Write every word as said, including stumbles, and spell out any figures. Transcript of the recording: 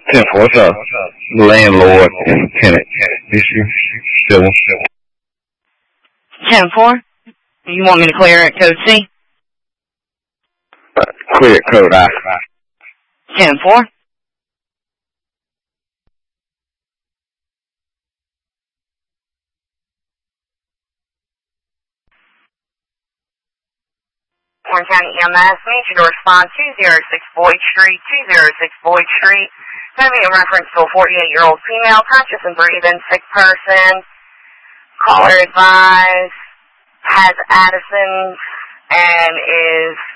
ten four, what's up? Landlord and tenant issue. Civil. ten four? You want me to clear it, code C? Uh, clear code I. ten four? Warren County E M S, need you to respond two oh six Boyd Street, two oh six Boyd Street. Going to be in reference to a forty-eight-year-old female, conscious and breathing, sick person. Caller advised, has Addison's, and is